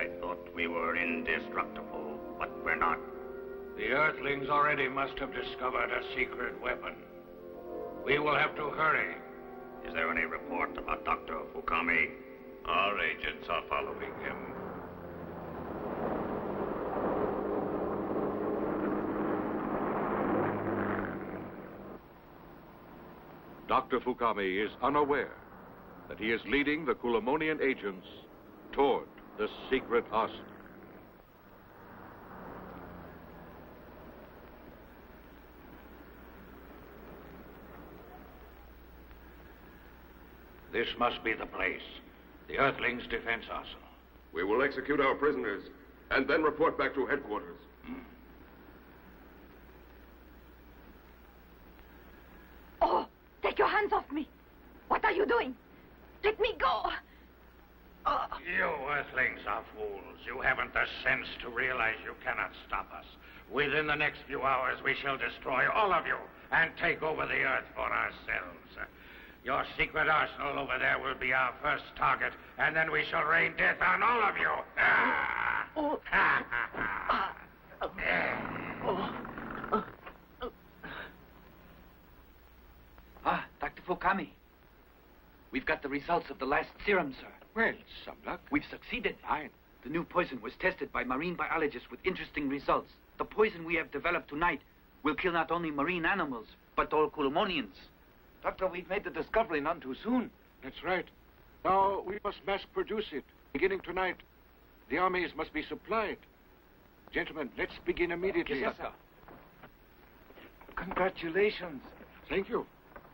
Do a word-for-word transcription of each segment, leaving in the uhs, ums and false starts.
I thought we were indestructible, but we're not. The Earthlings already must have discovered a secret weapon. We will have to hurry. Is there any report about Doctor Fukami? Our agents are following him. Doctor Fukami is unaware that he is leading the Kulamonian agents toward the secret arsenal. This must be the place. The Earthlings' defense arsenal. We will execute our prisoners and then report back to headquarters. Hmm. Oh, take your hands off me. What are you doing? Let me go. Oh. You Earthlings are fools. You haven't the sense to realize you cannot stop us. Within the next few hours, we shall destroy all of you and take over the Earth for ourselves. Your secret arsenal over there will be our first target, and then we shall rain death on all of you. Oh. Ah, Doctor Fukami. We've got the results of the last serum, sir. Well, some luck. We've succeeded. Fine. The new poison was tested by marine biologists with interesting results. The poison we have developed tonight will kill not only marine animals, but all Kulamonians. Doctor, we've made the discovery none too soon. That's right. Now, we must mass produce it. Beginning tonight, the armies must be supplied. Gentlemen, let's begin immediately. Yes, sir. Congratulations. Thank you.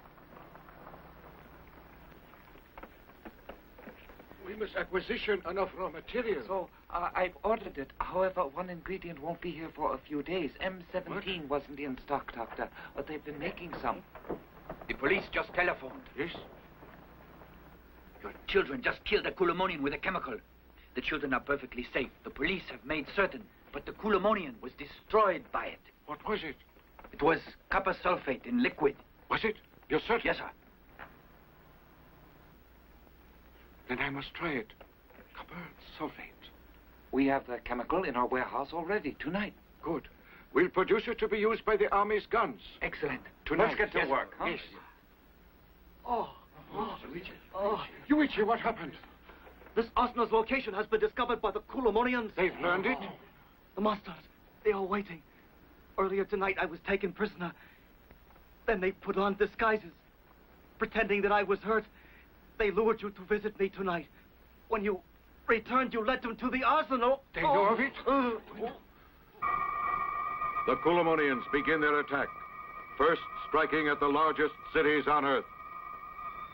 We must acquisition enough raw material. So, uh, I've ordered it. However, one ingredient won't be here for a few days. M seventeen what? wasn't in stock, Doctor. But they've been making some. The police just telephoned. Yes? Your children just killed a Kulamonian with a chemical. The children are perfectly safe. The police have made certain. But the Kulamonian was destroyed by it. What was it? It was copper sulfate in liquid. Was it? You're certain? Yes, sir. Then I must try it. Copper sulfate. We have the chemical in our warehouse already, tonight. Good. We'll produce it to be used by the army's guns. Excellent. Tonight. Let's get to yes, work, huh? Yes. Oh. Oh. Oh. Yuichi, what happened? This arsenal's location has been discovered by the Kulamonians. They've learned it? The masters, they are waiting. Earlier tonight, I was taken prisoner. Then they put on disguises. Pretending that I was hurt, they lured you to visit me tonight. When you returned, you led them to the arsenal. They know of it? Uh, The Kulamonians begin their attack, first striking at the largest cities on Earth.